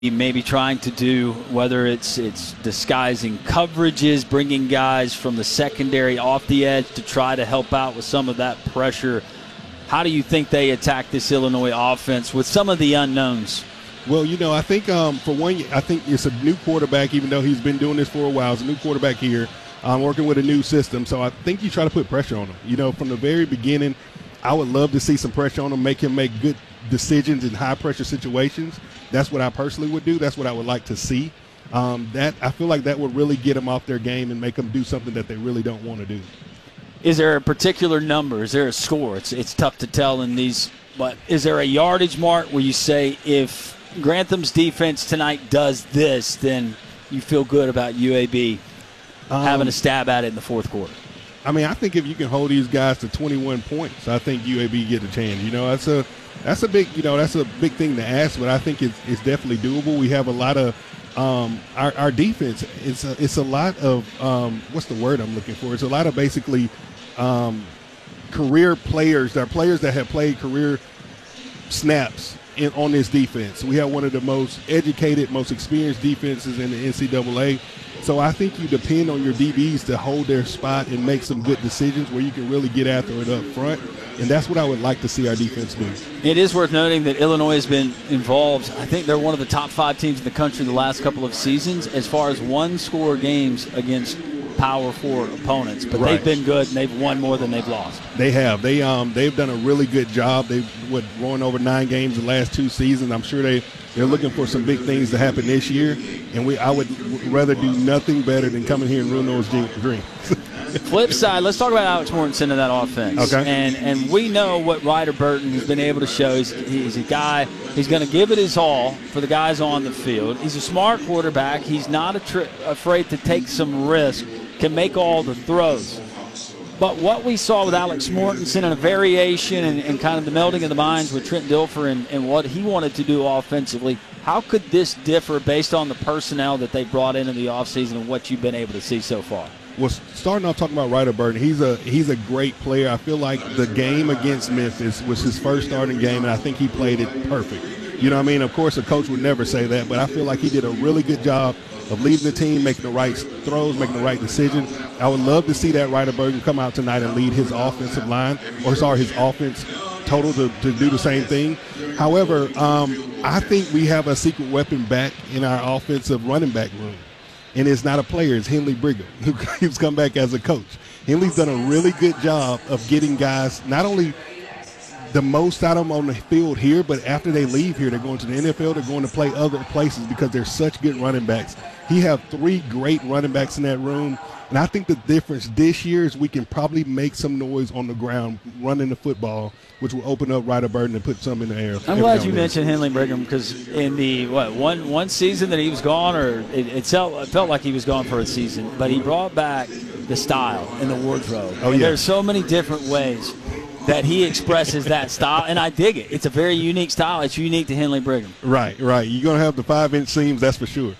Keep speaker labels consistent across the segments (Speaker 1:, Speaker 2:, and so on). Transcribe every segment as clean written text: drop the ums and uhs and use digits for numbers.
Speaker 1: maybe trying to do, whether it's disguising coverages, bringing guys from the secondary off the edge to try to help out with some of that pressure. How do you think they attack this Illinois offense with some of the unknowns?
Speaker 2: Well, I think for one, I think it's a new quarterback, even though he's been doing this for a while. It's a new quarterback here, working with a new system. So I think you try to put pressure on him. From the very beginning, I would love to see some pressure on him, make him make good decisions in high-pressure situations. That's what I personally would do. That's what I would like to see. That I feel like that would really get them off their game and make them do something that they really don't want to do.
Speaker 1: Is there a particular number? Is there a score? It's tough to tell in these, but is there a yardage mark where you say if Grantham's defense tonight does this, then you feel good about UAB having a stab at it in the fourth quarter?
Speaker 2: I think if you can hold these guys to 21 points, I think UAB get a chance. That's a big thing to ask, but I think it's definitely doable. We have a lot of our defense. It's a lot of what's the word I'm looking for? It's a lot of basically career players. They're players that have played career snaps on this defense. We have one of the most educated, most experienced defenses in the NCAA. So I think you depend on your DBs to hold their spot and make some good decisions where you can really get after it up front. And that's what I would like to see our defense do.
Speaker 1: It is worth noting that Illinois has been involved. I think they're one of the top 5 teams in the country the last couple of seasons as far as one-score games against Power 4 opponents. But
Speaker 2: right.
Speaker 1: They've been good, and they've won more than they've lost.
Speaker 2: They have. They've done a really good job. They've won over 9 games the last 2 seasons. I'm sure they're looking for some big things to happen this year. And I would rather do nothing better than coming here and ruin those dreams.
Speaker 1: Flip side, let's talk about Alex Mortensen and that offense.
Speaker 2: Okay.
Speaker 1: And we know what Ryder Burton has been able to show. He's a guy, he's going to give it his all for the guys on the field. He's a smart quarterback. He's not afraid to take some risk, can make all the throws. But what we saw with Alex Mortensen and a variation and kind of the melding of the minds with Trent Dilfer and what he wanted to do offensively, how could this differ based on the personnel that they brought in the offseason and what you've been able to see so far?
Speaker 2: Well, starting off talking about Ryder Burton, he's a great player. I feel like the game against Memphis was his first starting game, and I think he played it perfect. Of course, a coach would never say that, but I feel like he did a really good job of leading the team, making the right throws, making the right decision. I would love to see that Ryder Burton come out tonight and lead his offensive line, his offense total to do the same thing. However, I think we have a secret weapon back in our offensive running back room. And it's not a player, it's Henley Brigham, who's come back as a coach. Henley's done a really good job of getting guys not only the most out of them on the field here, but after they leave here, they're going to the NFL, they're going to play other places because they're such good running backs. He have 3 great running backs in that room. And I think the difference this year is we can probably make some noise on the ground running the football, which will open up Ryder Burton and put some in the air.
Speaker 1: I'm glad you mentioned Henley Brigham because in the one season that he was gone, or it felt like he was gone for a season, but he brought back the style and the wardrobe.
Speaker 2: Oh, yeah.
Speaker 1: There's so many different ways that he expresses that style, and I dig it. It's a very unique style. It's unique to Henley Brigham.
Speaker 2: Right. You're going to have the 5-inch seams, that's for sure.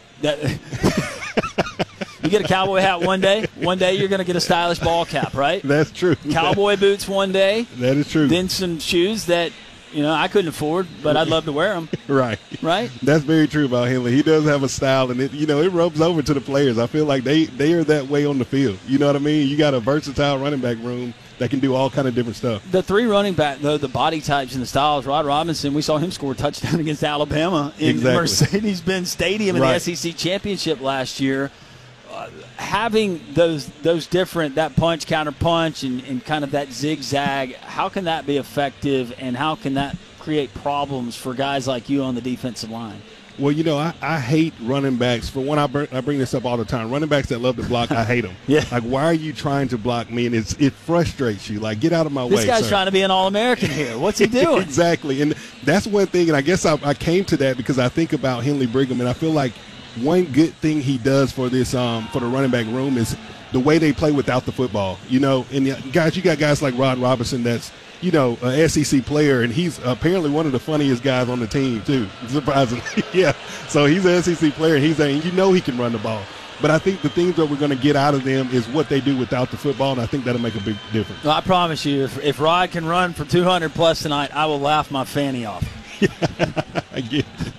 Speaker 1: You get a cowboy hat one day you're going to get a stylish ball cap, right?
Speaker 2: That's true.
Speaker 1: Cowboy boots one day.
Speaker 2: That is true.
Speaker 1: Then some shoes that, I couldn't afford, but I'd love to wear them.
Speaker 2: Right.
Speaker 1: That's
Speaker 2: very true about Henley. He does have a style, and it rubs over to the players. I feel like they are that way on the field. You know what I mean? You got a versatile running back room that can do all kind of different stuff.
Speaker 1: The 3 running back, though, the body types and the styles, Rod Robinson, we saw him score a touchdown against Alabama in Mercedes-Benz Stadium in the SEC Championship last year. Having those different, that punch, counter punch, and kind of that zigzag, how can that be effective, and how can that create problems for guys like you on the defensive line?
Speaker 2: Well, I hate running backs. For one, I bring this up all the time. Running backs that love to block, I hate them.
Speaker 1: Yeah.
Speaker 2: Like, why are you trying to block me? And it frustrates you. Like, get out of my way,
Speaker 1: This guy's trying to be an All-American here. What's he doing?
Speaker 2: Exactly. And that's one thing, and I guess I came to that because I think about Henley Brigham, and I feel like one good thing he does for this for the running back room is the way they play without the football. And guys, you got guys like Rod Robinson that's an SEC player, and he's apparently one of the funniest guys on the team too. Surprisingly, yeah. So he's an SEC player, and he can run the ball. But I think the things that we're going to get out of them is what they do without the football, and I think that'll make a big difference.
Speaker 1: Well, I promise you, if Rod can run for 200 plus tonight, I will laugh my fanny off.
Speaker 2: I get it.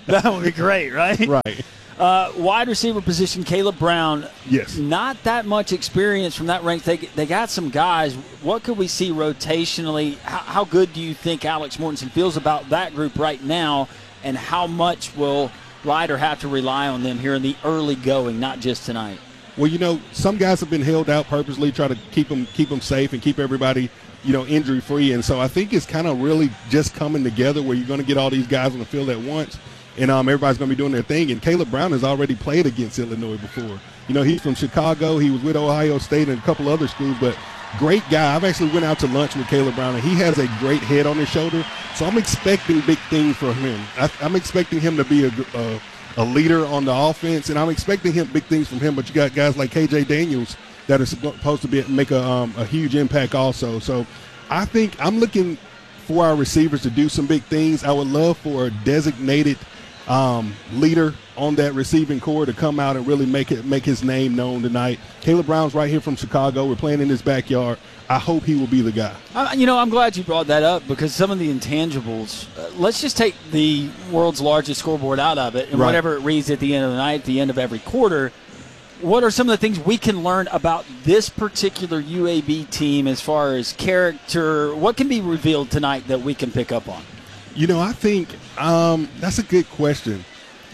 Speaker 1: That would be great, right?
Speaker 2: Right.
Speaker 1: Wide receiver position, Caleb Brown.
Speaker 2: Yes.
Speaker 1: Not that much experience from that rank. They got some guys. What could we see rotationally? How good do you think Alex Mortensen feels about that group right now, and how much will Ryder have to rely on them here in the early going, not just tonight?
Speaker 2: Well, some guys have been held out purposely, try to keep them safe and keep everybody, injury free. And so I think it's kind of really just coming together where you're going to get all these guys on the field at once, and everybody's going to be doing their thing. And Caleb Brown has already played against Illinois before. He's from Chicago. He was with Ohio State and a couple other schools, but great guy. I've actually went out to lunch with Caleb Brown, and he has a great head on his shoulder. So I'm expecting big things from him. I'm expecting him to be a leader on the offense, and I'm expecting big things from him. But you got guys like KJ Daniels that are supposed to make a huge impact also. So I think I'm looking for our receivers to do some big things. I would love for a designated leader on that receiving core to come out and really make his name known tonight. Caleb Brown's right here from Chicago. We're playing in his backyard. I hope he will be the guy.
Speaker 1: I'm glad you brought that up, because some of the intangibles, let's just take the world's largest scoreboard out of it, and
Speaker 2: right.
Speaker 1: Whatever it reads at the end of the night, at the end of every quarter, what are some of the things we can learn about this particular UAB team as far as character? What can be revealed tonight that we can pick up on?
Speaker 2: I think that's a good question.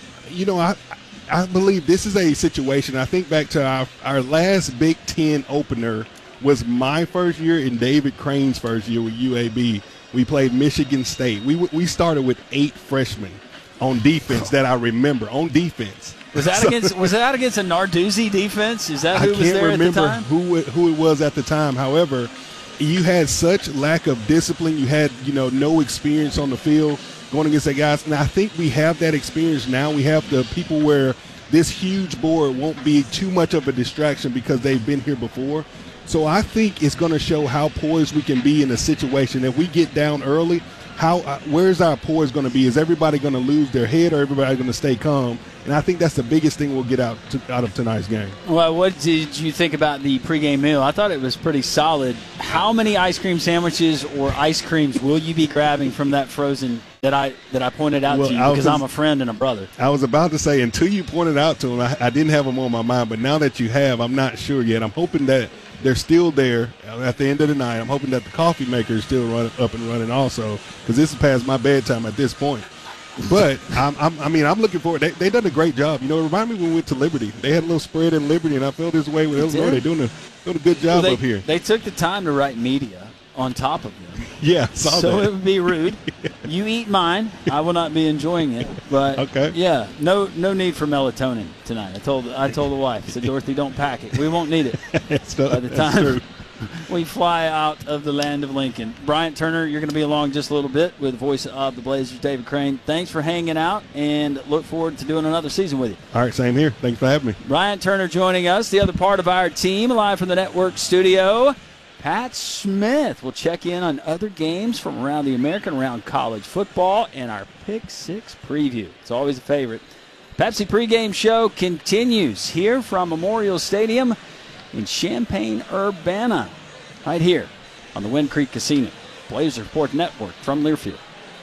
Speaker 2: I believe this is a situation. I think back to our last Big Ten opener was my first year and David Crane's first year with UAB. We played Michigan State. We started with 8 freshmen on defense that I remember, on defense.
Speaker 1: Was that against a Narduzzi defense? Is that who was there at the time?
Speaker 2: I can't remember who it was at the time. However, you had such lack of discipline. You had, no experience on the field going against that guys. And I think we have that experience now. We have the people where this huge board won't be too much of a distraction because they've been here before. So I think it's going to show how poised we can be in a situation. If we get down early, where's our poise going to be? Is everybody going to lose their head, or everybody going to stay calm? And I think that's the biggest thing we'll get out of tonight's game.
Speaker 1: Well, what did you think about the pregame meal? I thought it was pretty solid. How many ice cream sandwiches or ice creams will you be grabbing from that frozen that I pointed out to you, because I'm a friend and a brother?
Speaker 2: I was about to say, until you pointed out to them, I didn't have them on my mind. But now that you have, I'm not sure yet. I'm hoping that they're still there at the end of the night. I'm hoping that the coffee maker is still up and running also, because this is past my bedtime at this point. But I'm looking forward. They done a great job. It reminded me when we went to Liberty. They had a little spread in Liberty, and I felt this way with Illinois. They're doing a good job up here.
Speaker 1: They took the time to write media on top of them.
Speaker 2: Yeah, saw
Speaker 1: so
Speaker 2: that.
Speaker 1: It would be rude. You eat mine. I will not be enjoying it. But
Speaker 2: okay.
Speaker 1: Yeah, no need for melatonin tonight. I told the wife. I said, Dorothy, don't pack it. We won't need it by the time we fly out of the land of Lincoln. Bryant Turner, you're going to be along just a little bit with the voice of the Blazers, David Crane. Thanks for hanging out, and look forward to doing another season with you.
Speaker 2: All right, same here. Thanks for having me.
Speaker 1: Bryant Turner joining us, the other part of our team, live from the network studio. Pat Smith will check in on other games from around the American, around college football, and our Pick 6 preview. It's always a favorite. Pepsi pregame show continues here from Memorial Stadium in Champaign-Urbana, right here on the Wind Creek Casino. Blazer Report Network from Learfield.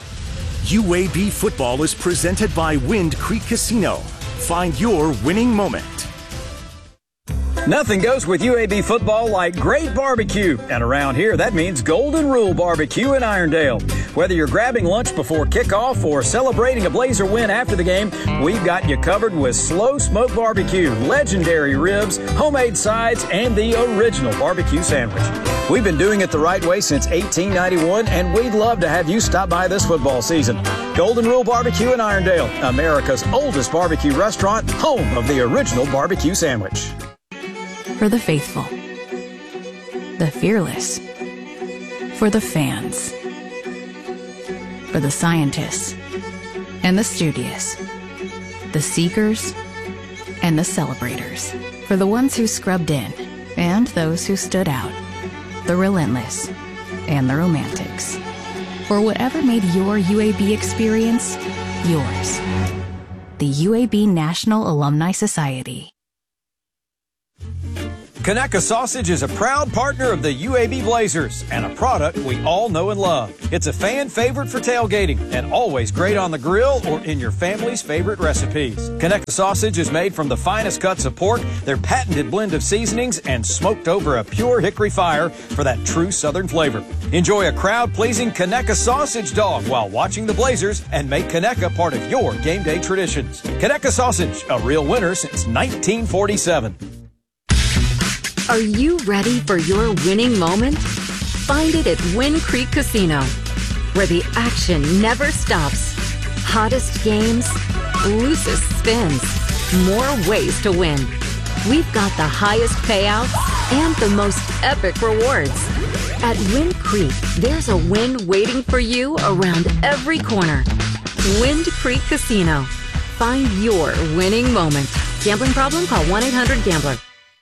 Speaker 3: UAB football is presented by Wind Creek Casino. Find your winning moment.
Speaker 4: Nothing goes with UAB football like great barbecue. And around here, that means Golden Rule Barbecue in Irondale. Whether you're grabbing lunch before kickoff or celebrating a Blazer win after the game, we've got you covered with slow smoke barbecue, legendary ribs, homemade sides, and the original barbecue sandwich. We've been doing it the right way since 1891, and we'd love to have you stop by this football season. Golden Rule Barbecue in Irondale, America's oldest barbecue restaurant, home of the original barbecue sandwich.
Speaker 5: For the faithful, the fearless, for the fans, for the scientists and the studious, the seekers and the celebrators, for the ones who scrubbed in and those who stood out, the relentless and the romantics, for whatever made your UAB experience yours. The UAB National Alumni Society.
Speaker 4: Conecuh Sausage is a proud partner of the UAB Blazers and a product we all know and love. It's a fan favorite for tailgating and always great on the grill or in your family's favorite recipes. Conecuh Sausage is made from the finest cuts of pork, their patented blend of seasonings, and smoked over a pure hickory fire for that true Southern flavor. Enjoy a crowd-pleasing Conecuh Sausage dog while watching the Blazers and make Conecuh part of your game day traditions. Conecuh Sausage, a real winner since 1947.
Speaker 6: Are you ready for your winning moment? Find it at Wind Creek Casino, where the action never stops. Hottest games, loosest spins, more ways to win. We've got the highest payouts and the most epic rewards. At Wind Creek, there's a win waiting for you around every corner. Wind Creek Casino. Find your winning moment. Gambling problem? Call 1-800-GAMBLER.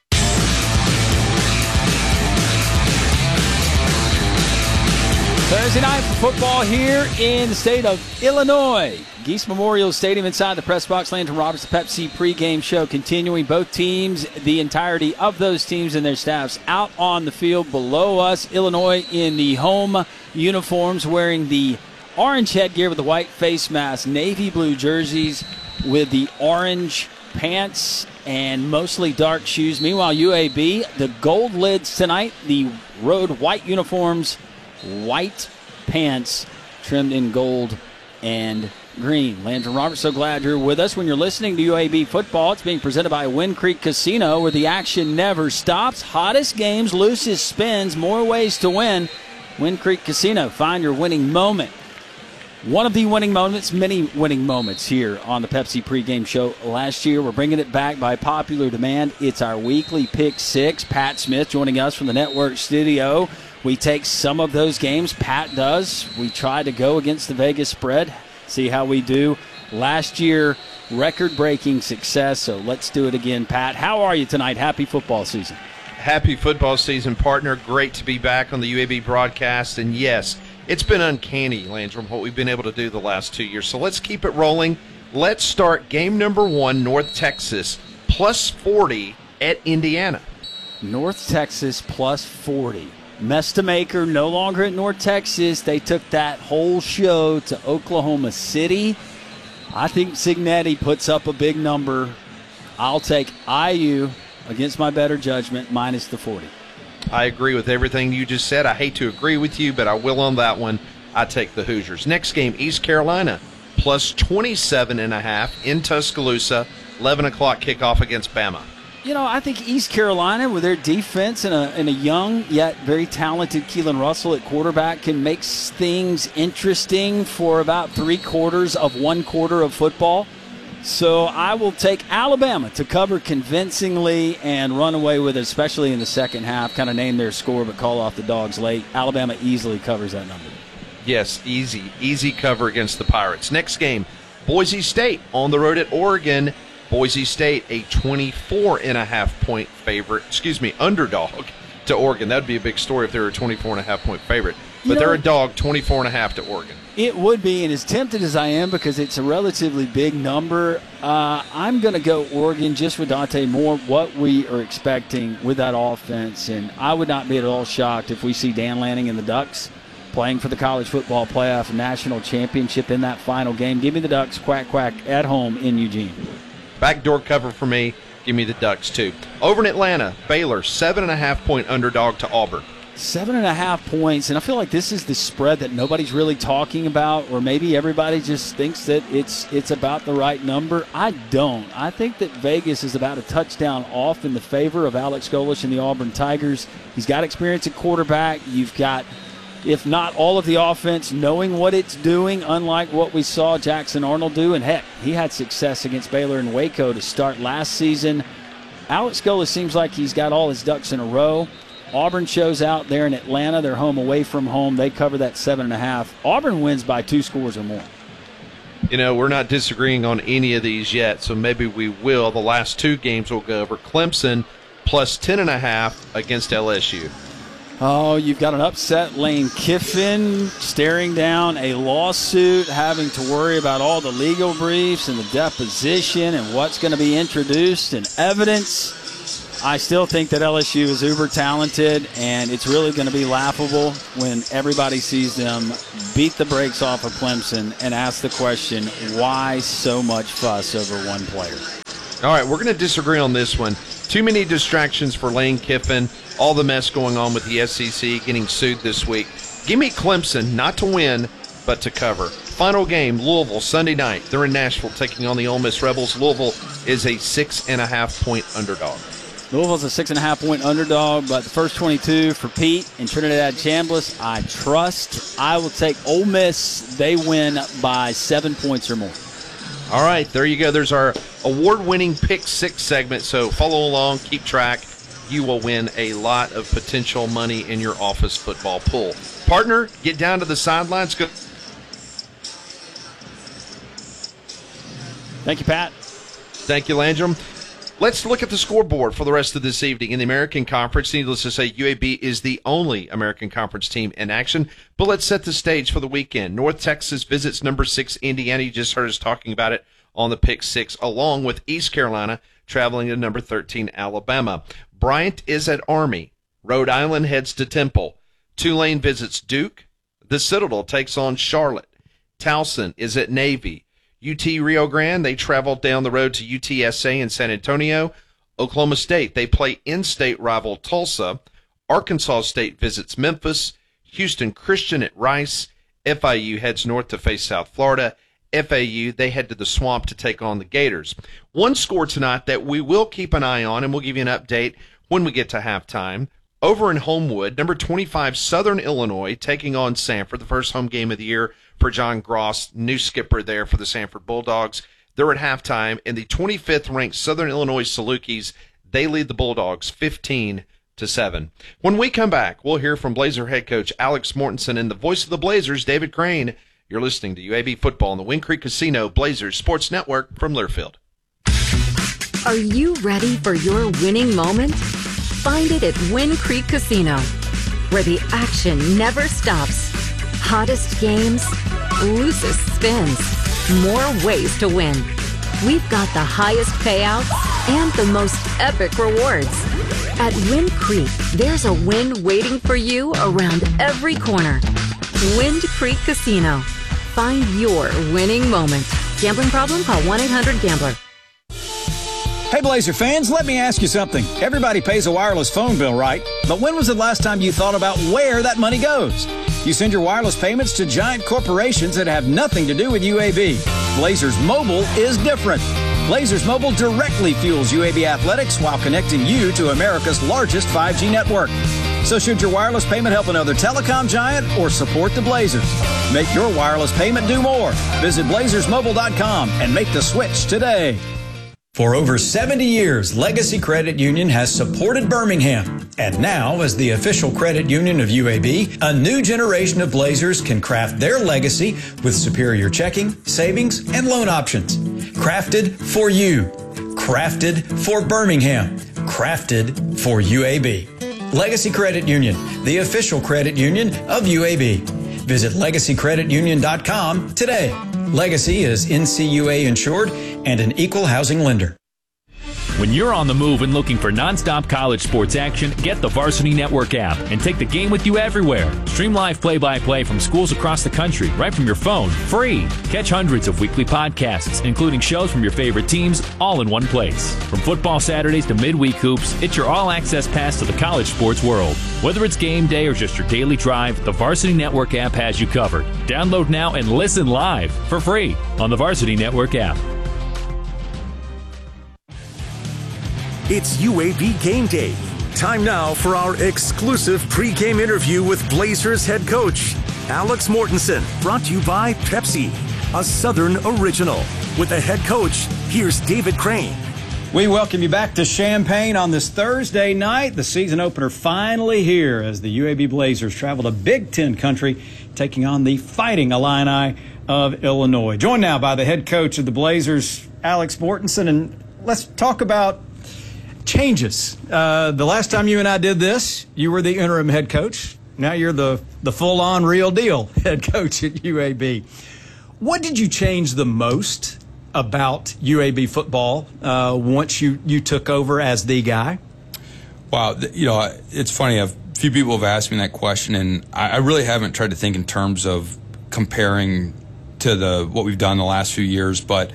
Speaker 1: Thursday night for football here in the state of Illinois. Geese Memorial Stadium inside the press box. Landon Roberts, the Pepsi pregame show continuing. Both teams, the entirety of those teams and their staffs out on the field below us. Illinois in the home uniforms wearing the orange headgear with the white face mask, navy blue jerseys with the orange pants and mostly dark shoes. Meanwhile, UAB, the gold lids tonight, the road white uniforms, white pants trimmed in gold and green. Landon Roberts, so glad you're with us. When you're listening to UAB football, it's being presented by Wind Creek Casino, where the action never stops. Hottest games, loosest spins, more ways to win. Wind Creek Casino, find your winning moment. One of the winning moments, many winning moments here on the Pepsi pregame show last year. We're bringing it back by popular demand. It's our weekly Pick Six. Pat Smith joining us from the network studio. We take some of those games. Pat does. We try to go against the Vegas spread, see how we do. Last year, record-breaking success, so let's do it again. Pat, how are you tonight? Happy football season.
Speaker 7: Happy football season, partner. Great to be back on the UAB broadcast. And yes, it's been uncanny, Landrum, what we've been able to do the last 2 years. So let's keep it rolling. Let's start game number 1, North Texas, plus 40 at Indiana.
Speaker 1: North Texas plus 40. Mestamaker no longer at North Texas. They took that whole show to Oklahoma City. I think Cignetti puts up a big number. I'll take IU against my better judgment minus the 40.
Speaker 7: I agree with everything you just said. I hate to agree with you, but I will on that one. I take the Hoosiers. Next game, East Carolina, plus 27.5 in Tuscaloosa, 11 o'clock kickoff against Bama.
Speaker 1: You know, I think East Carolina, with their defense and a young yet very talented Keelan Russell at quarterback, can make things interesting for about 3/4 of 1 quarter of football. So I will take Alabama to cover convincingly and run away with it, especially in the second half. Kind of name their score but call off the dogs late. Alabama easily covers that number.
Speaker 7: Yes, easy cover against the Pirates. Next game, Boise State on the road at Oregon. Boise State, a 24.5-point favorite, underdog to Oregon. That would be a big story if they were a 24.5-point favorite. But they're a dog, 24.5 to Oregon.
Speaker 1: It would be, and as tempted as I am because it's a relatively big number, I'm going to go Oregon just with Dante Moore, what we are expecting with that offense. And I would not be at all shocked if we see Dan Lanning and the Ducks playing for the college football playoff national championship in that final game. Give me the Ducks, quack, quack, at home in Eugene.
Speaker 7: Backdoor cover for me. Give me the Ducks, too. Over in Atlanta, Baylor, 7.5-point underdog to Auburn.
Speaker 1: 7.5 points, and I feel like this is the spread that nobody's really talking about, or maybe everybody just thinks that it's about the right number. I don't. I think that Vegas is about a touchdown off in the favor of Alex Golesh and the Auburn Tigers. He's got experience at quarterback. You've got, if not all of the offense, knowing what it's doing, unlike what we saw Jackson Arnold do. And, heck, he had success against Baylor and Waco to start last season. Alex Golesh seems like he's got all his ducks in a row. Auburn shows out there in Atlanta. They're home away from home. They cover that 7.5. Auburn wins by 2 scores or more.
Speaker 7: You know, we're not disagreeing on any of these yet, so maybe we will. The last 2 games we'll go over. Clemson plus 10.5 against LSU.
Speaker 1: Oh, you've got an upset Lane Kiffin staring down a lawsuit, having to worry about all the legal briefs and the deposition and what's going to be introduced and evidence. I still think that LSU is uber talented, and it's really going to be laughable when everybody sees them beat the brakes off of Clemson and ask the question, why so much fuss over one player?
Speaker 7: All right, we're going to disagree on this one. Too many distractions for Lane Kiffin, all the mess going on with the SEC, getting sued this week. Give me Clemson, not to win, but to cover. Final game, Louisville, Sunday night. They're in Nashville taking on the Ole Miss Rebels. Louisville is a 6.5-point underdog.
Speaker 1: Louisville's a 6.5-point underdog, but the first 22 for Pete and Trinidad Chambliss, I trust. I will take Ole Miss. They win by 7 points or more.
Speaker 7: All right, there you go. There's our award-winning Pick 6 segment, so follow along, keep track. You will win a lot of potential money in your office football pool. Partner, get down to the sidelines. Go.
Speaker 1: Thank you, Pat.
Speaker 7: Thank you, Landrum. Let's look at the scoreboard for the rest of this evening. In the American Conference, needless to say, UAB is the only American Conference team in action. But let's set the stage for the weekend. North Texas visits number 6 Indiana. You just heard us talking about it on the Pick 6, along with East Carolina traveling to number 13 Alabama. Bryant is at Army. Rhode Island heads to Temple. Tulane visits Duke. The Citadel takes on Charlotte. Towson is at Navy. UT Rio Grande, they travel down the road to UTSA in San Antonio. Oklahoma State, they play in-state rival Tulsa. Arkansas State visits Memphis. Houston Christian at Rice. FIU heads north to face South Florida. FAU, they head to the Swamp to take on the Gators. One score tonight that we will keep an eye on, and we'll give you an update when we get to halftime. Over in Homewood, number 25 Southern Illinois taking on Sanford, the first home game of the year for John Gross, new skipper there for the Sanford Bulldogs. They're at halftime, and the 25th-ranked Southern Illinois Salukis, they lead the Bulldogs 15-7. When we come back, we'll hear from Blazer head coach Alex Mortensen and the voice of the Blazers, David Crane. You're listening to UAB Football on the Wind Creek Casino Blazers Sports Network from Learfield.
Speaker 6: Are you ready for your winning moment? Find it at Wind Creek Casino, where the action never stops. Hottest games, loosest spins, more ways to win. We've got the highest payouts and the most epic rewards. At Wind Creek, there's a win waiting for you around every corner. Wind Creek Casino. Find your winning moment. Gambling problem? Call 1-800-GAMBLER.
Speaker 4: Hey, Blazer fans, let me ask you something. Everybody pays a wireless phone bill, right? But when was the last time you thought about where that money goes? You send your wireless payments to giant corporations that have nothing to do with UAB. Blazers Mobile is different. Blazers Mobile directly fuels UAB athletics while connecting you to America's largest 5G network. So should your wireless payment help another telecom giant or support the Blazers? Make your wireless payment do more. Visit BlazersMobile.com and make the switch today. For over 70 years, Legacy Credit Union has supported Birmingham. And now, as the official credit union of UAB, a new generation of Blazers can craft their legacy with superior checking, savings, and loan options. Crafted for you. Crafted for Birmingham. Crafted for UAB. Legacy Credit Union, the official credit union of UAB. Visit LegacyCreditUnion.com today. Legacy is NCUA insured and an equal housing lender.
Speaker 8: When you're on the move and looking for nonstop college sports action, get the Varsity Network app and take the game with you everywhere. Stream live play-by-play from schools across the country right from your phone, free. Catch hundreds of weekly podcasts, including shows from your favorite teams, all in one place. From football Saturdays to midweek hoops, it's your all-access pass to the college sports world. Whether it's game day or just your daily drive, the Varsity Network app has you covered. Download now and listen live for free on the Varsity Network app.
Speaker 3: It's UAB Game Day. Time now for our exclusive pregame interview with Blazers head coach Alex Mortensen, brought to you by Pepsi, a Southern original. With the head coach, here's David Crane.
Speaker 4: We welcome you back to Champaign on this Thursday night. The season opener finally here as the UAB Blazers travel to Big Ten country, taking on the Fighting Illini of Illinois. Joined now by the head coach of the Blazers, Alex Mortensen, and let's talk about changes. The last time you and I did this, you were the interim head coach. Now you're the full-on real deal head coach at UAB. What did you change the most about UAB football once you took over as the guy?
Speaker 9: Wow, it's funny. A few people have asked me that question, and I really haven't tried to think in terms of comparing to what we've done the last few years. But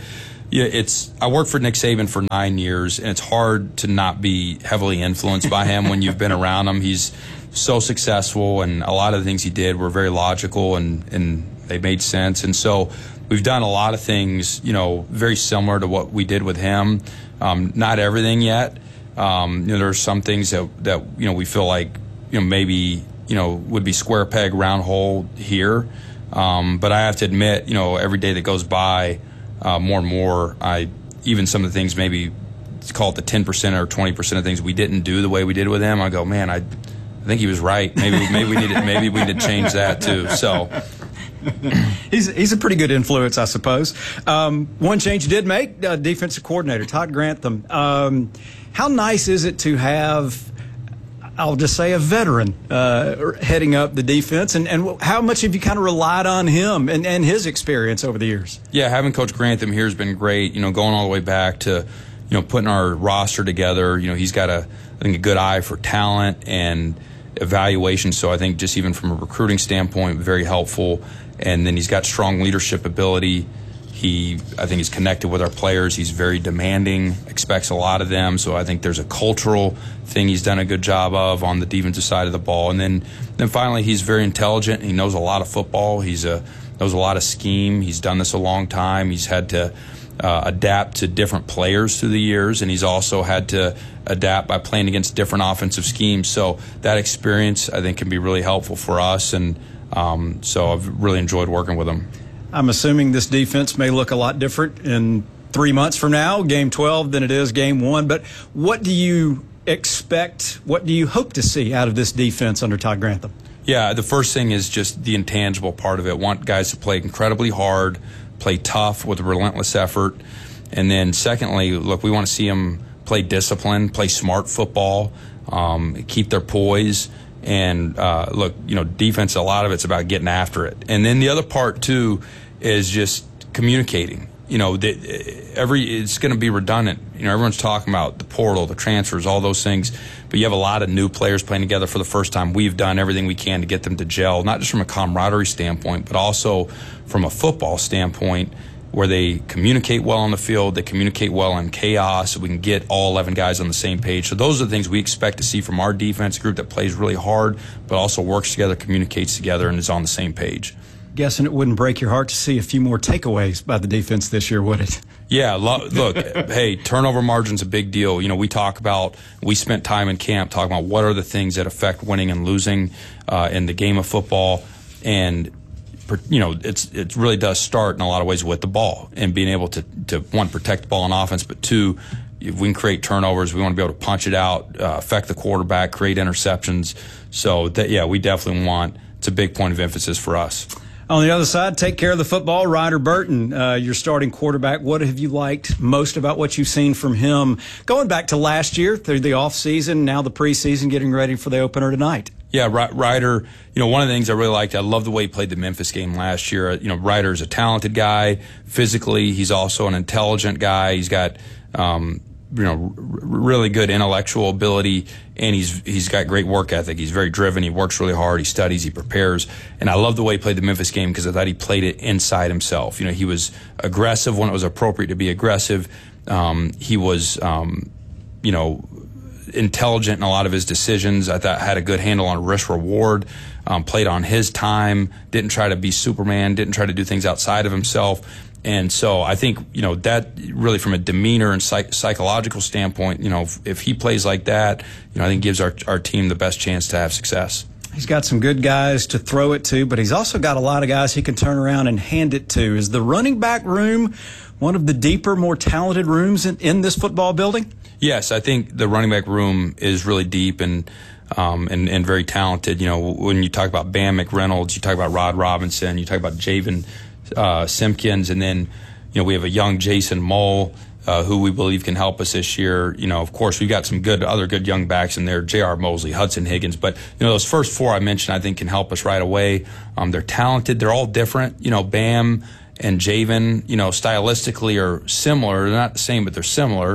Speaker 9: I worked for Nick Saban for 9 years, and it's hard to not be heavily influenced by him when you've been around him. He's so successful, and a lot of the things he did were very logical and they made sense. And so we've done a lot of things, very similar to what we did with him. Not everything yet. There are some things that we feel like maybe would be square peg round hole here. But I have to admit, every day that goes by, more and more, even some of the things, maybe call it the 10% or 20% of things we didn't do the way we did with him, I go, man, I think he was right. Maybe we need to change that too. So.
Speaker 4: He's a pretty good influence, I suppose. One change you did make, defensive coordinator Todd Grantham. How nice is it to have, I'll just say, a veteran heading up the defense, and how much have you kind of relied on him and his experience over the years? Yeah,
Speaker 9: having Coach Grantham here has been great. Going all the way back to putting our roster together. He's got I think a good eye for talent and evaluation. So I think just even from a recruiting standpoint, very helpful. And then he's got strong leadership ability. I think he's connected with our players. He's very demanding, expects a lot of them. So I think there's a cultural thing he's done a good job of on the defensive side of the ball. And then finally, he's very intelligent. He knows a lot of football. Knows a lot of scheme. He's done this a long time. He's had to adapt to different players through the years, and he's also had to adapt by playing against different offensive schemes. So that experience, I think, can be really helpful for us. And so I've really enjoyed working with him.
Speaker 4: I'm assuming this defense may look a lot different in 3 months from now, Game 12, than it is Game 1. But what do you expect, what do you hope to see out of this defense under Todd Grantham?
Speaker 9: Yeah, the first thing is just the intangible part of it. Want guys to play incredibly hard, play tough with a relentless effort. And then secondly, look, we want to see them play discipline, play smart football, keep their poise. And look, defense, a lot of it's about getting after it. And then the other part too is just communicating. It's going to be redundant. Everyone's talking about the portal, the transfers, all those things. But you have a lot of new players playing together for the first time. We've done everything we can to get them to gel, not just from a camaraderie standpoint, but also from a football standpoint, where they communicate well on the field, they communicate well in chaos, so we can get all 11 guys on the same page. So those are the things we expect to see from our defense group that plays really hard, but also works together, communicates together, and is on the same page.
Speaker 4: Guessing it wouldn't break your heart to see a few more takeaways by the defense this year, would it?
Speaker 9: Yeah, look, hey, turnover margin's a big deal. We spent time in camp talking about what are the things that affect winning and losing in the game of football. And it really does start in a lot of ways with the ball and being able to one, protect the ball on offense, but two, if we can create turnovers, we want to be able to punch it out, affect the quarterback, create interceptions. So we definitely it's a big point of emphasis for us.
Speaker 4: On the other side, take care of the football. Ryder Burton, your starting quarterback. What have you liked most about what you've seen from him going back to last year through the offseason, now the preseason, getting ready for the opener tonight?
Speaker 9: Yeah, Ryder, one of the things I really liked, I love the way he played the Memphis game last year. Ryder's a talented guy. Physically, he's also an intelligent guy. He's got, really good intellectual ability, and he's got great work ethic. He's very driven. He works really hard. He studies. He prepares. And I love the way he played the Memphis game because I thought he played it inside himself. He was aggressive when it was appropriate to be aggressive. He was, intelligent in a lot of his decisions. I thought had a good handle on risk reward, played on his time, didn't try to be Superman, didn't try to do things outside of himself. And so I think, that really from a demeanor and psychological standpoint, if he plays like that, I think gives our team the best chance to have success.
Speaker 4: He's got some good guys to throw it to, but he's also got a lot of guys he can turn around and hand it to. Is the running back room one of the deeper, more talented rooms in this football building?
Speaker 9: Yes, I think the running back room is really deep and very talented. When you talk about Bam McReynolds, you talk about Rod Robinson, you talk about Javen Simpkins, and then we have a young Jason Mull who we believe can help us this year. Of course, we've got some other good young backs in there, J.R. Mosley, Hudson Higgins, but those first four I mentioned I think can help us right away. They're talented. They're all different. Bam and Javen, stylistically are similar. They're not the same, but they're similar.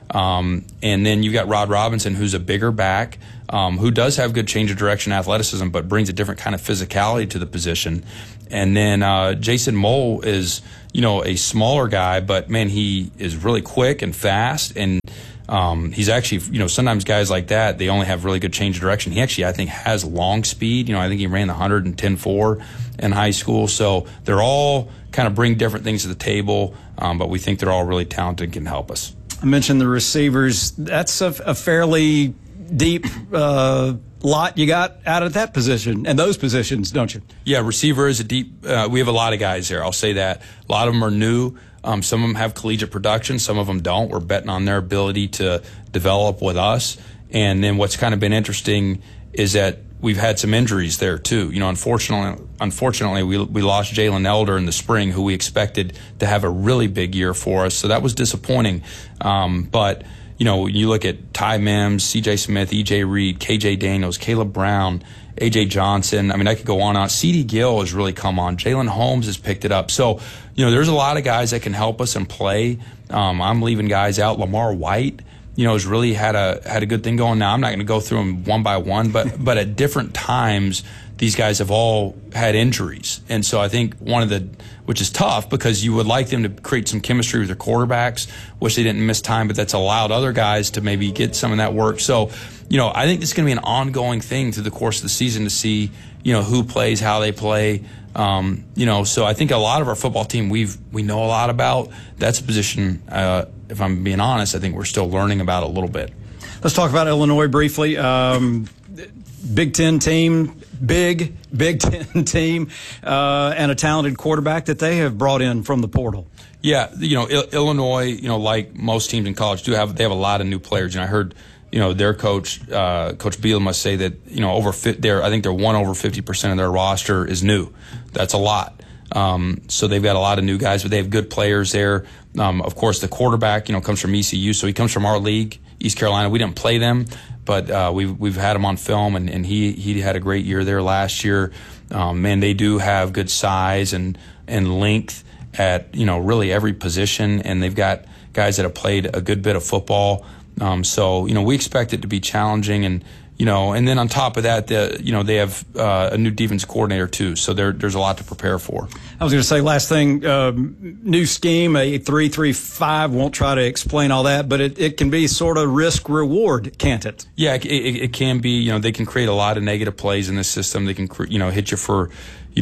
Speaker 9: And then you got Rod Robinson, who's a bigger back, who does have good change of direction athleticism, but brings a different kind of physicality to the position. And then Jason Mole is, a smaller guy, but man, he is really quick and fast. And he's actually, sometimes guys like that, they only have really good change of direction. He actually, I think, has long speed. I think he ran the 110.4 in high school. So they're all kind of bring different things to the table, but we think they're all really talented and can help us.
Speaker 4: I mentioned the receivers. That's a fairly deep lot you got out of that position and those positions, don't you?
Speaker 9: Yeah, receiver is a deep. We have a lot of guys there. I'll say that. A lot of them are new. Some of them have collegiate production. Some of them don't. We're betting on their ability to develop with us. And then what's kind of been interesting is that we've had some injuries there too. Unfortunately, we lost Jalen Elder in the spring, who we expected to have a really big year for us. So that was disappointing. But you look at Ty Mims, C.J. Smith, E.J. Reed, K.J. Daniels, Caleb Brown, A.J. Johnson. I could go on. C.D. Gill has really come on. Jalen Holmes has picked it up. So, there's a lot of guys that can help us and play. I'm leaving guys out. Lamar White, has really had a good thing going. Now, I'm not going to go through them one by one, but at different times, these guys have all had injuries. And so I think which is tough because you would like them to create some chemistry with their quarterbacks, wish they didn't miss time, but that's allowed other guys to maybe get some of that work. So, I think this is going to be an ongoing thing through the course of the season to see, who plays, how they play. So I think a lot of our football team we know a lot about. That's a position, if I'm being honest, I think we're still learning about a little bit.
Speaker 4: Let's talk about Illinois briefly. Big Ten team, Big Ten team, and a talented quarterback that they have brought in from the portal.
Speaker 9: Yeah, Illinois, like most teams in college, they have a lot of new players. I heard, their coach, Coach Bielema, must say that, I think they're one over 50% of their roster is new. That's a lot. So they've got a lot of new guys, but they have good players there. Of course, the quarterback, comes from ECU, so he comes from our league, East Carolina. We didn't play them, but we've had him on film, and he had a great year there last year. Man, they do have good size and length at really every position, and they've got guys that have played a good bit of football. So we expect it to be challenging, and then on top of that, they have a new defense coordinator too. So there's a lot to prepare for.
Speaker 4: I was going to say, last thing, new scheme, a 3-3-5. Won't try to explain all that, but it can be sort of risk reward, can't it? Yeah,
Speaker 9: it can be. They can create a lot of negative plays in this system. They can hit you for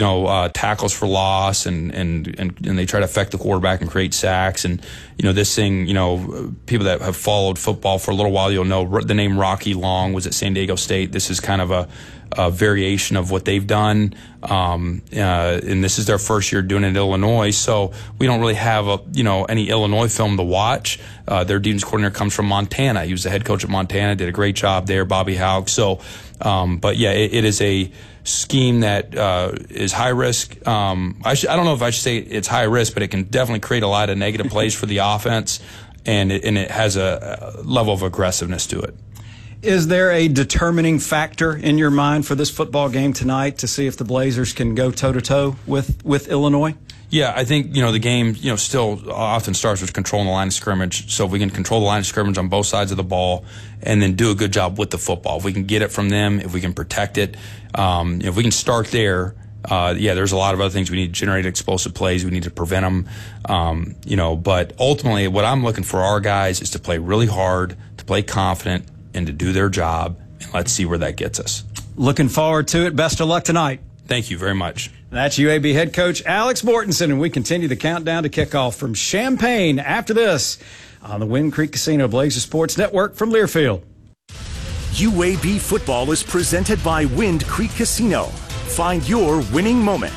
Speaker 9: tackles for loss, and they try to affect the quarterback and create sacks. And this thing, people that have followed football for a little while, you'll know the name Rocky Long was at San Diego State. This is kind of a variation of what they've done, and this is their first year doing it in Illinois. So we don't really have any Illinois film to watch. Their defense coordinator comes from Montana. He was the head coach at Montana, did a great job there, Bobby Hauck. So, but yeah, it is a scheme that is high risk. I don't know if I should say it's high risk, but it can definitely create a lot of negative plays for the offense, and it has a level of aggressiveness to it.
Speaker 4: Is there a determining factor in your mind for this football game tonight to see if the Blazers can go toe-to-toe with Illinois?
Speaker 9: Yeah, I think, the game, still often starts with controlling the line of scrimmage. So if we can control the line of scrimmage on both sides of the ball and then do a good job with the football, if we can get it from them, if we can protect it, if we can start there, there's a lot of other things. We need to generate explosive plays. We need to prevent them, but ultimately what I'm looking for our guys is to play really hard, to play confident, and to do their job. And let's see where that gets us.
Speaker 4: Looking forward to it. Best of luck tonight.
Speaker 9: Thank you very much.
Speaker 4: That's UAB head coach Alex Mortensen, and we continue the countdown to kickoff from Champaign after this on the Wind Creek Casino Blazer Sports Network from Learfield.
Speaker 3: UAB football is presented by Wind Creek Casino. Find your winning moment.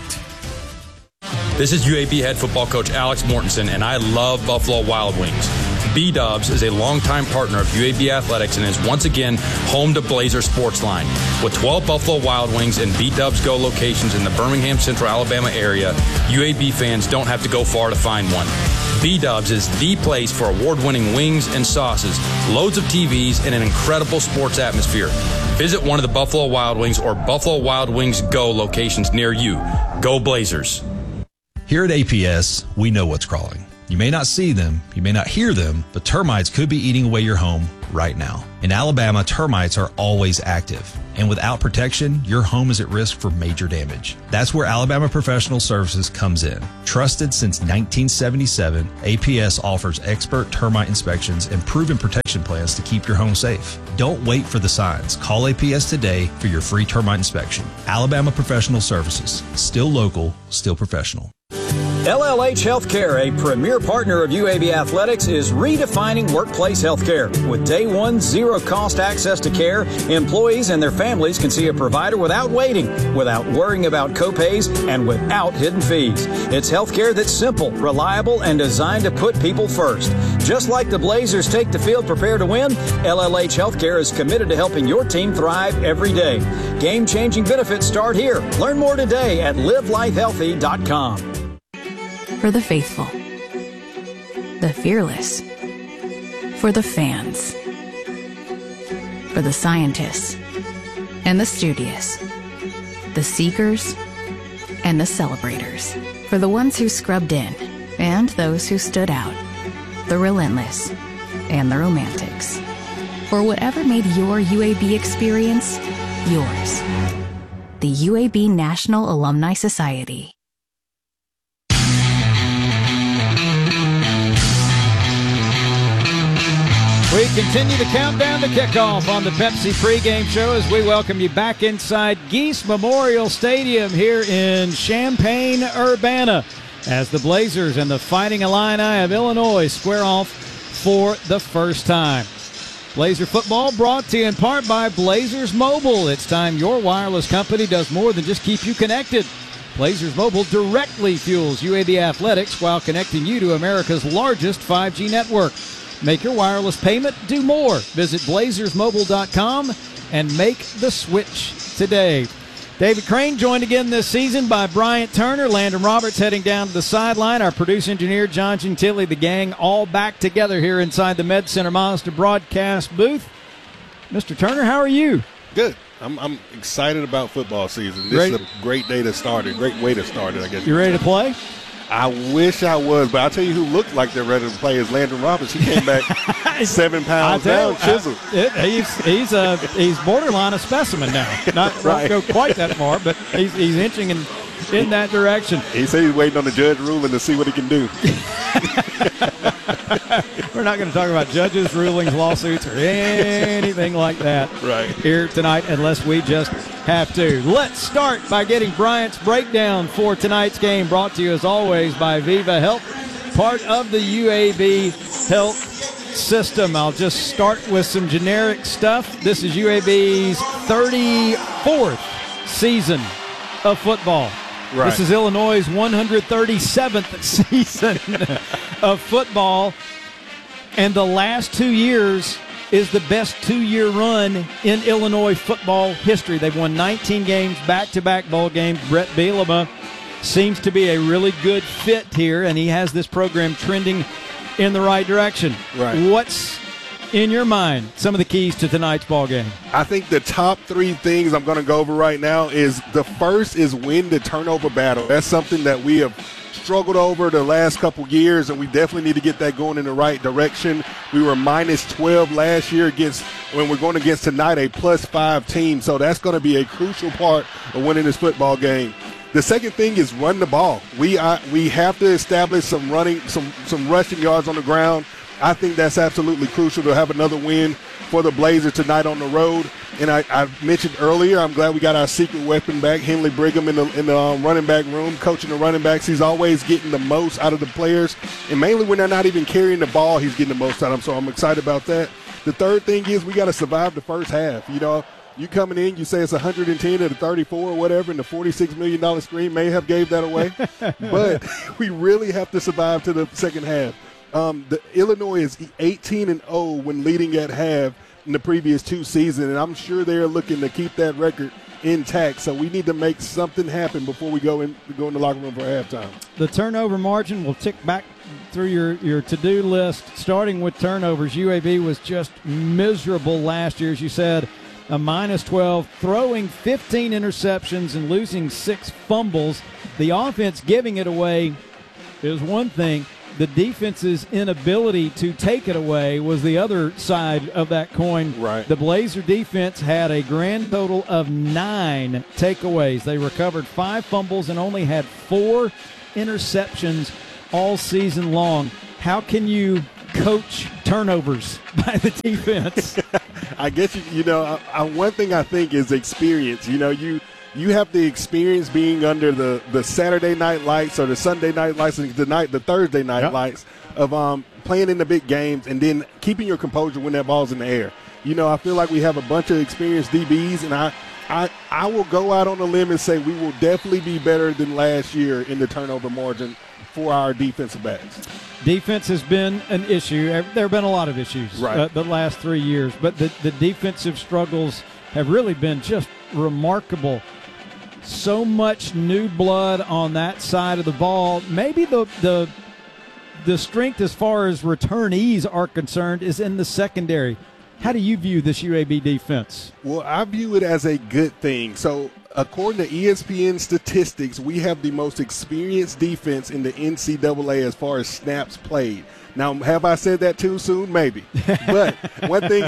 Speaker 9: This is UAB head football coach Alex Mortensen, and I love Buffalo Wild Wings. B-Dubs is a longtime partner of UAB Athletics and is once again home to Blazer Sportsline. With 12 Buffalo Wild Wings and B-Dubs Go locations in the Birmingham, Central Alabama area, UAB fans don't have to go far to find one. B-Dubs is the place for award-winning wings and sauces, loads of TVs, and an incredible sports atmosphere. Visit one of the Buffalo Wild Wings or Buffalo Wild Wings Go locations near you. Go Blazers.
Speaker 10: Here at APS, we know what's crawling. You may not see them, you may not hear them, but termites could be eating away your home right now. In Alabama, termites are always active, and without protection, your home is at risk for major damage. That's where Alabama Professional Services comes in. Trusted since 1977, APS offers expert termite inspections and proven protection plans to keep your home safe. Don't wait for the signs. Call APS today for your free termite inspection. Alabama Professional Services. Still local, still professional.
Speaker 4: LLH Healthcare, a premier partner of UAB Athletics, is redefining workplace healthcare. With day one, zero-cost access to care, employees and their families can see a provider without waiting, without worrying about copays, and without hidden fees. It's healthcare that's simple, reliable, and designed to put people first. Just like the Blazers take the field prepared to win, LLH Healthcare is committed to helping your team thrive every day. Game-changing benefits start here. Learn more today at livelifehealthy.com.
Speaker 5: For the faithful, the fearless, for the fans, for the scientists and the studious, the seekers and the celebrators, for the ones who scrubbed in and those who stood out, the relentless and the romantics, for whatever made your UAB experience yours. The UAB National Alumni Society.
Speaker 11: We continue to count down the kickoff on the Pepsi pregame show as we welcome you back inside Geese Memorial Stadium here in Champaign-Urbana as the Blazers and the Fighting Illini of Illinois square off for the first time. Blazer football brought to you in part by Blazers Mobile. It's time your wireless company does more than just keep you connected. Blazers Mobile directly fuels UAB athletics while connecting you to America's largest 5G network. Make your wireless payment do more. Visit blazersmobile.com and make the switch today. David Crane joined again this season by Bryant Turner. Landon Roberts heading down to the sideline. Our producer engineer, John Gentili, the gang all back together here inside the Med Center Mazda broadcast booth. Mr. Turner, how are you?
Speaker 2: Good. I'm excited about football season. This is a great day to start it. Great way to start it, I guess.
Speaker 11: You ready to play?
Speaker 2: I wish I was, but I'll tell you who looked like they're ready to play is Landon Roberts. He came back 7 pounds down, chiseled.
Speaker 11: He's borderline a specimen now. Not right. Go quite that far, but he's inching in that direction.
Speaker 2: He said he's waiting on the judge ruling to see what he can do.
Speaker 11: We're not going to talk about judges, rulings, lawsuits, or anything like that here tonight unless we just have to. Let's start by getting Bryant's breakdown for tonight's game, brought to you as always by Viva Health, part of the UAB Health System. I'll just start with some generic stuff. This is UAB's 34th season of football. Right. This is Illinois' 137th season of football. And the last 2 years is the best 2-year run in Illinois football history. They've won 19 games, back-to-back bowl games. Brett Bielema seems to be a really good fit here, and he has this program trending in the right direction. Right. What's in your mind some of the keys to tonight's ball game?
Speaker 2: I think the top 3 things I'm going to go over right now is the first is win the turnover battle. That's something that we have struggled over the last couple years, and we definitely need to get that going in the right direction. We were minus 12 last year when we're going against tonight a plus 5 team, so that's going to be a crucial part of winning this football game. The second thing is run the ball. We have to establish some rushing yards on the ground. I think that's absolutely crucial to have another win for the Blazers tonight on the road. And I mentioned earlier, I'm glad we got our secret weapon back, Henley Brigham, in the running back room, coaching the running backs. He's always getting the most out of the players. And mainly when they're not even carrying the ball, he's getting the most out of them. So I'm excited about that. The third thing is we got to survive the first half. You know, you coming in, you say it's 110 to 34 or whatever, and the $46 million screen may have gave that away. But we really have to survive to the second half. The Illinois is 18-0 when leading at half in the previous 2 seasons, and I'm sure they're looking to keep that record intact. So we need to make something happen before we go in the locker room for halftime.
Speaker 11: The turnover margin will tick back through your to-do list, starting with turnovers. UAB was just miserable last year, as you said, a minus 12, throwing 15 interceptions and losing 6 fumbles. The offense giving it away is one thing. the defense's inability to take it away was the other side of that coin.
Speaker 2: Right.
Speaker 11: The Blazer defense had a grand total of 9 takeaways. They recovered 5 fumbles and only had 4 interceptions all season long. How can you coach turnovers by the defense?
Speaker 2: I guess, one thing I think is experience. You have the experience being under the Saturday night lights or the Sunday night lights and the Thursday night lights of playing in the big games and then keeping your composure when that ball's in the air. I feel like we have a bunch of experienced DBs, and I will go out on a limb and say we will definitely be better than last year in the turnover margin for our defensive backs.
Speaker 11: Defense has been an issue. There have been a lot of issues the last 3 years, but the defensive struggles have really been just remarkable. So much new blood on that side of the ball. Maybe the strength as far as returnees are concerned is in the secondary. How do you view this UAB defense?
Speaker 2: Well, I view it as a good thing. So, according to ESPN statistics, we have the most experienced defense in the NCAA as far as snaps played. Now, have I said that too soon? Maybe. But one thing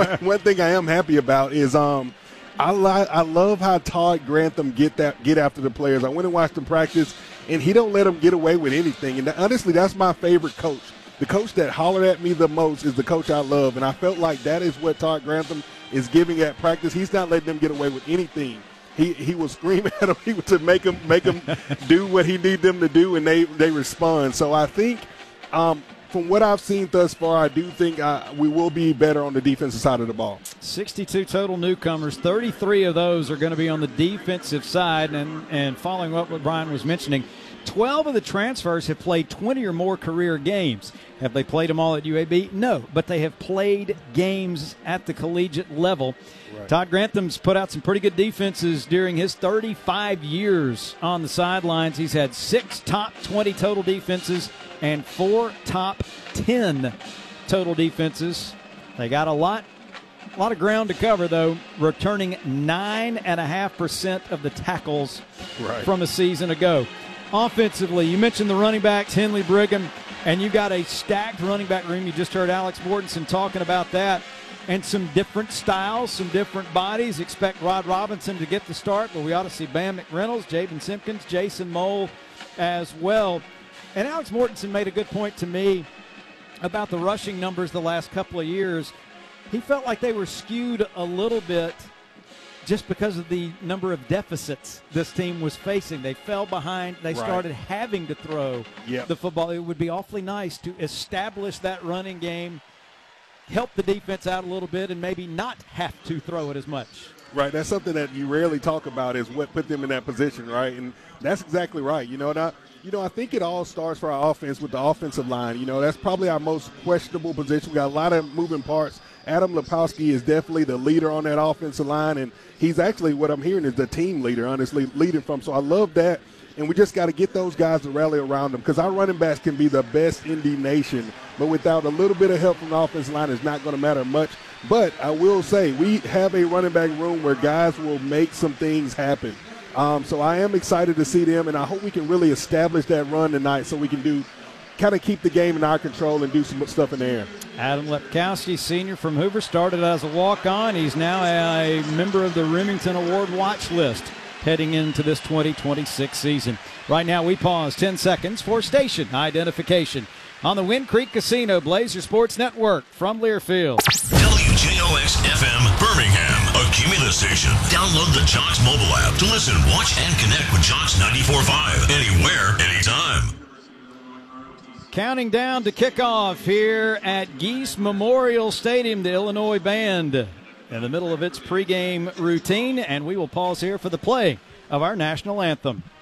Speaker 2: I am happy about is I love how Todd Grantham get after the players. I went and watched him practice, and he don't let them get away with anything. And honestly, that's my favorite coach. The coach that hollered at me the most is the coach I love, and I felt like that is what Todd Grantham is giving at practice. He's not letting them get away with anything. He will scream at them to make them do what he need them to do, and they respond. So I think from what I've seen thus far, I do think we will be better on the defensive side of the ball.
Speaker 11: 62 total newcomers. 33 of those are going to be on the defensive side. And following up what Brian was mentioning, 12 of the transfers have played 20 or more career games. Have they played them all at UAB? No, but they have played games at the collegiate level. Right. Todd Grantham's put out some pretty good defenses during his 35 years on the sidelines. He's had 6 top 20 total defenses and 4 top 10 total defenses. They got a lot of ground to cover, though, returning 9.5% of the tackles from a season ago. Offensively, you mentioned the running backs, Henley, Brigham, and you got a stacked running back room. You just heard Alex Mortensen talking about that. And some different styles, some different bodies. Expect Rod Robinson to get the start, but we ought to see Bam McReynolds, Jaden Simpkins, Jason Mole as well. And Alex Mortensen made a good point to me about the rushing numbers the last couple of years. He felt like they were skewed a little bit just because of the number of deficits this team was facing. They fell behind. They started having to throw the football. It would be awfully nice to establish that running game, help the defense out a little bit, and maybe not have to throw it as much.
Speaker 2: Right, that's something that you rarely talk about is what put them in that position, right? And that's exactly right. I think it all starts for our offense with the offensive line. That's probably our most questionable position. We got a lot of moving parts. Adam Lepowski is definitely the leader on that offensive line, and he's actually, what I'm hearing, is the team leader, honestly, leading from. So I love that, and we just got to get those guys to rally around them because our running backs can be the best in the nation, but without a little bit of help from the offensive line, it's not going to matter much. But I will say we have a running back room where guys will make some things happen. So I am excited to see them, and I hope we can really establish that run tonight so we can kind of keep the game in our control and do some stuff in the air.
Speaker 11: Adam Lepkowski, senior from Hoover, started as a walk-on. He's now a member of the Remington Award watch list heading into this 2026 season. Right now we pause 10 seconds for station identification on the Wind Creek Casino Blazer Sports Network from Learfield.
Speaker 12: WJOX-FM Birmingham, a Cumulus station. Download the Jocks mobile app to listen, watch, and connect with Jocks 94.5 anywhere, anytime.
Speaker 11: Counting down to kickoff here at Geese Memorial Stadium, the Illinois Band in the middle of its pregame routine, and we will pause here for the play of our national anthem.